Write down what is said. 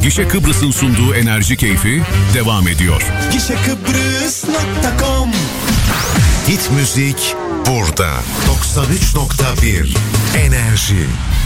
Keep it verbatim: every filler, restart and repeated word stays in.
Gişe Kıbrıs'ın sunduğu Enerji Keyfi devam ediyor. gişe kıbrıs nokta com Hit müzik burada. doksan üç nokta bir Enerji.